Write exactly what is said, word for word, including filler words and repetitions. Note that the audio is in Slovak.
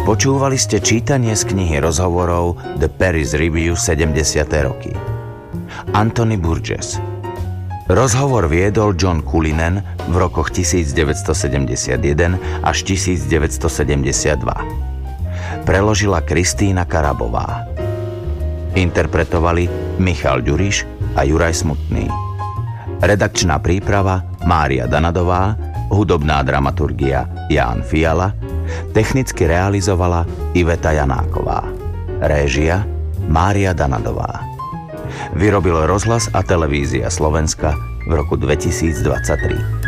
Počúvali ste čítanie z knihy rozhovorov The Paris Review sedemdesiate roky. Anthony Burgess. Rozhovor viedol John Cullinan v rokoch devätnásťsedemdesiatjeden až devätnásťsedemdesiatdva. Preložila Kristína Karabová. Interpretovali Michal Ďuriš a Juraj Smutný. Redakčná príprava Mária Danadová, hudobná dramaturgia Ján Fiala, technicky realizovala Iveta Janáková. Réžia Mária Danadová. Vyrobil Rozhlas a televízia Slovenska v roku dvetisícdvadsaťtri.